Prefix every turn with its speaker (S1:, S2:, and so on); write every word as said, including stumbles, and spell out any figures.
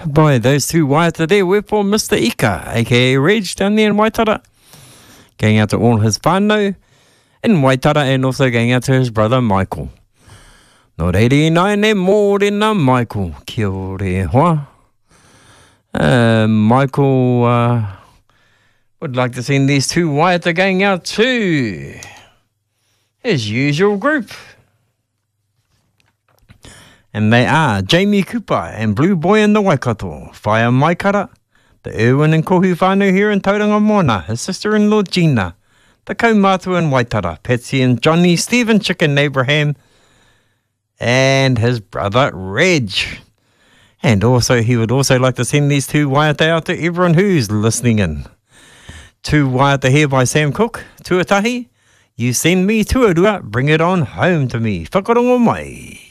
S1: Goodbye, those two waiata there were for Mister Ika, aka Reg, down there in Waitara. Going out to all his whānau in Waitara, and also going out to his brother Michael. No reiri nai ne mōrena Michael, kia ore hoa. Uh, Michael uh, would like to send these two waiata going out to his usual group. And they are Jamie Cooper and Blue Boy in the Waikato, Whaia Maikara, the Irwin and Kohu whānau here in Tauranga Moana, his sister-in-law Gina, the kaumātua in Waitara, Patsy and Johnny, Stephen Chicken Abraham, and his brother Reg. And also, he would also like to send these two waiata out to everyone who's listening in. Two waiata here by Sam Cook, tuatahi, you send me tuarua, bring it on home to me. Whakarongo mai.